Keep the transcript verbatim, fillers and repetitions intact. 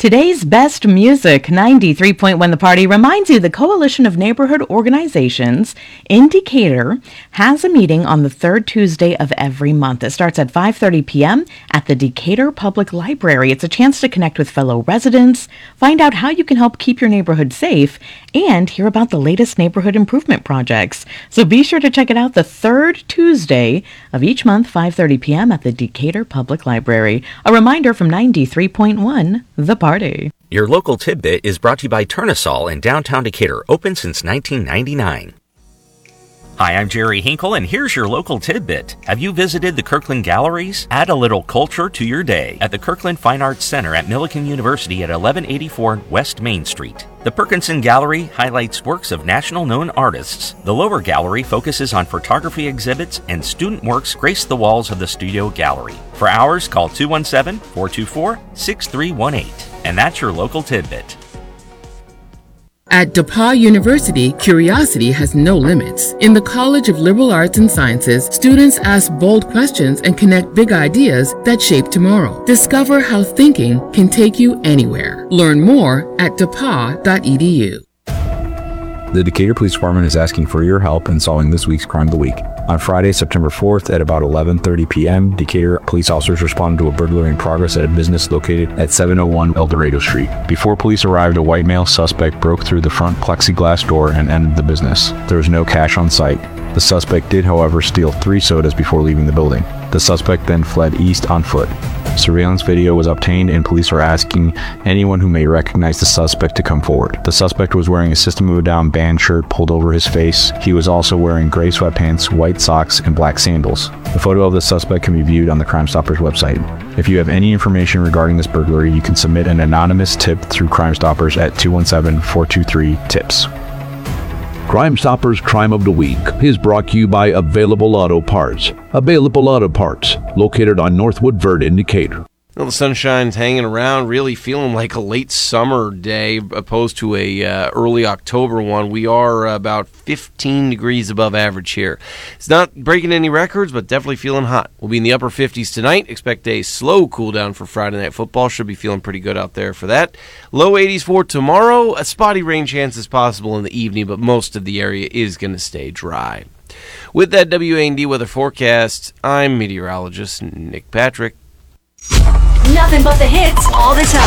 Today's best music, ninety-three point one The Party, reminds you the Coalition of Neighborhood Organizations in Decatur has a meeting on the third Tuesday of every month. It starts at five thirty p.m. at the Decatur Public Library. It's a chance to connect with fellow residents, find out how you can help keep your neighborhood safe, and hear about the latest neighborhood improvement projects. So be sure to check it out the third Tuesday of each month, five thirty p.m. at the Decatur Public Library. A reminder from ninety-three point one The Party. Your local tidbit is brought to you by Turnasol in downtown Decatur, open since nineteen ninety-nine. Hi, I'm Jerry Hinkle, and here's your local tidbit. Have you visited the Kirkland Galleries? Add a little culture to your day at the Kirkland Fine Arts Center at Millikan University at eleven eighty-four West Main Street. The Perkinson Gallery highlights works of national-known artists. The lower gallery focuses on photography exhibits, and student works grace the walls of the studio gallery. For hours, call two one seven, four two four, six three one eight. And that's your local tidbit. At DePauw University, curiosity has no limits. In the College of Liberal Arts and Sciences, students ask bold questions and connect big ideas that shape tomorrow. Discover how thinking can take you anywhere. Learn more at d e p a w dot e d u. The Decatur Police Department is asking for your help in solving this week's Crime of the Week. On Friday, September fourth at about eleven thirty p.m., Decatur police officers responded to a burglary in progress at a business located at seven oh one El Dorado Street. Before police arrived, a white male suspect broke through the front plexiglass door and entered the business. There was no cash on site. The suspect did, however, steal three sodas before leaving the building. The suspect then fled east on foot. Surveillance video was obtained, and police are asking anyone who may recognize the suspect to come forward. The suspect was wearing a System of a Down band shirt pulled over his face. He was also wearing gray sweatpants, white socks, and black sandals. The photo of the suspect can be viewed on the Crime Stoppers website. If you have any information regarding this burglary, you can submit an anonymous tip through Crime Stoppers at two one seven, four two three, TIPS. Crime Stoppers Crime of the Week is brought to you by Available Auto Parts. Available Auto Parts, located on Northwood Verde in Decatur. Well, the sunshine's hanging around, really feeling like a late summer day opposed to a uh, early October one. We are about fifteen degrees above average here. It's not breaking any records, but definitely feeling hot. We'll be in the upper fifties tonight. Expect a slow cool down for Friday Night Football. Should be feeling pretty good out there for that. Low eighties for tomorrow. A spotty rain chance is possible in the evening, but most of the area is going to stay dry. With that W A N D weather forecast, I'm meteorologist Nick Patrick. Nothing but the hits all the time.